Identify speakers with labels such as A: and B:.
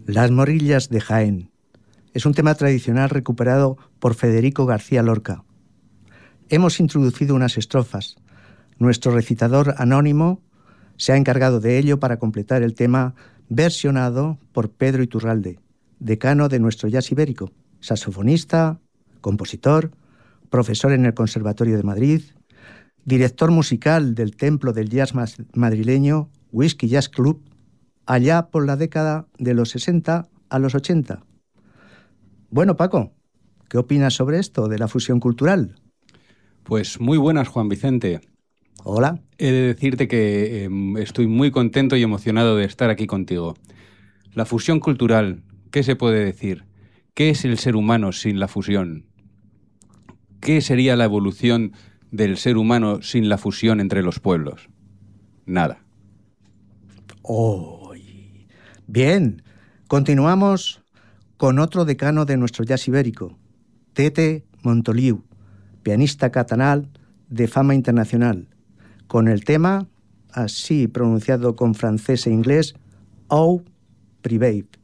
A: Las morillas de Jaén. Es un tema tradicional recuperado por Federico García Lorca. Hemos introducido unas estrofas. Nuestro recitador anónimo se ha encargado de ello para completar el tema versionado por Pedro Iturralde, decano de nuestro jazz ibérico, saxofonista, compositor, profesor en el Conservatorio de Madrid, director musical del Templo del Jazz madrileño, Whisky Jazz Club, allá por la década de los 60 a los 80. Bueno, Paco, ¿qué opinas sobre esto de la fusión cultural?
B: Pues muy buenas, Juan Vicente.
A: Hola.
B: He de decirte que estoy muy contento y emocionado de estar aquí contigo. La fusión cultural, ¿qué se puede decir? ¿Qué es el ser humano sin la fusión? ¿Qué sería la evolución del ser humano sin la fusión entre los pueblos? Nada.
A: Oh, bien, continuamos con otro decano de nuestro jazz ibérico, Tete Montoliu, pianista catalán de fama internacional, con el tema, así pronunciado con francés e inglés, Au Privé.